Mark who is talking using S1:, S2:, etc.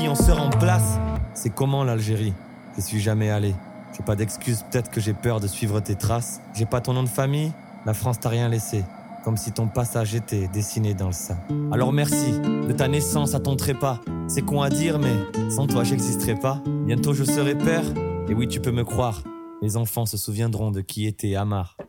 S1: vie, on se remplace. C'est comment l'Algérie? Je suis jamais allé. J'ai pas d'excuses, peut-être que j'ai peur de suivre tes traces. J'ai pas ton nom de famille, la France t'a rien laissé. Comme si ton passage était dessiné dans le sang. Alors merci, de ta naissance à ton trépas. C'est con à dire, mais sans toi j'existerai pas. Bientôt je serai père, et oui tu peux me croire. Les enfants se souviendront de qui était Amar.